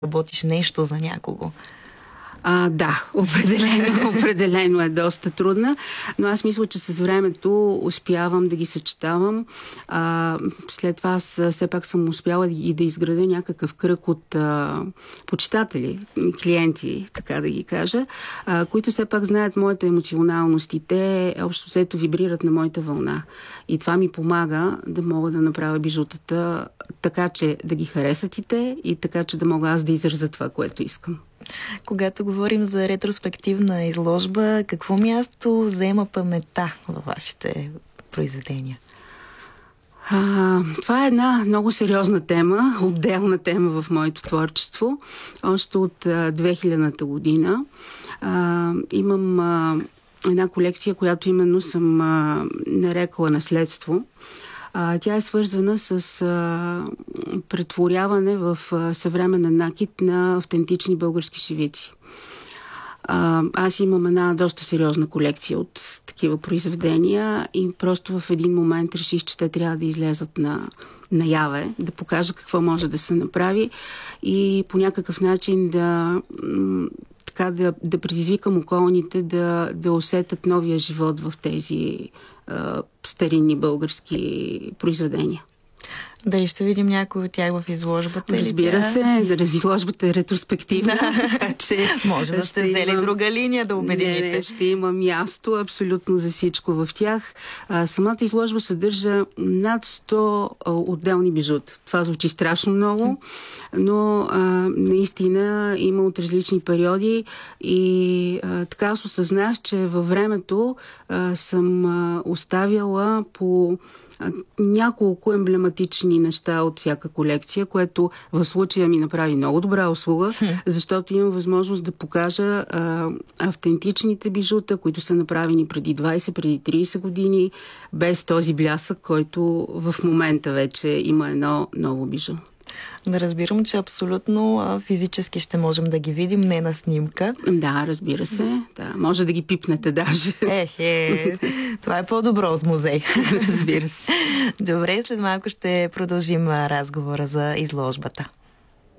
работиш нещо за някого. Да, определено е доста трудна, но аз мисля, че с времето успявам да ги съчетавам. След това все пак съм успяла и да изградя някакъв кръг от почитатели, клиенти, така да ги кажа, които все пак знаят моята емоционалност и те общо взето вибрират на моята вълна. И това ми помага да мога да направя бижутата така, че да ги харесат и те, и така, че да мога аз да изразя това, което искам. Когато говорим за ретроспективна изложба, какво място заема паметта във вашите произведения? Това е една много сериозна тема, отделна тема в моето творчество. Още от 2000-та година имам една колекция, която именно съм нарекала наследство. Тя е свързана с претворяване в съвременен накид на автентични български шивици. Аз имам една доста сериозна колекция от такива произведения и просто в един момент реших, че те трябва да излезат наяве, да покажа какво може да се направи и по някакъв начин да предизвикам околните да усетят новия живот в тези старинни български произведения. Дали ще видим някой от тях в изложбата? Разбира се, изложбата е ретроспективна, така че може да сте взели друга линия да обедините. Не, ще има място абсолютно за всичко в тях. Самата изложба съдържа над 100 отделни бижута. Това звучи страшно много, но наистина има от различни периоди и така аз осъзнах, че във времето съм оставяла по няколко емблематични неща от всяка колекция, което в случая ми направи много добра услуга, защото имам възможност да покажа автентичните бижута, които са направени преди 20, преди 30 години, без този блясък, който в момента вече има едно ново бижу. Да разбирам, че абсолютно физически ще можем да ги видим, не на снимка. Да, разбира се. Да, може да ги пипнете даже. Това е по-добро от музей. Разбира се. Добре, след малко ще продължим разговора за изложбата.